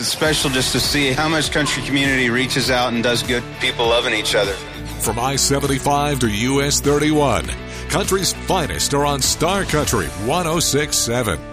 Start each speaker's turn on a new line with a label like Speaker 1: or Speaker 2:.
Speaker 1: It's special just to see how much country community reaches out and does good, people loving each other.
Speaker 2: From I-75 to US 31, country's finest are on Star Country 106.7.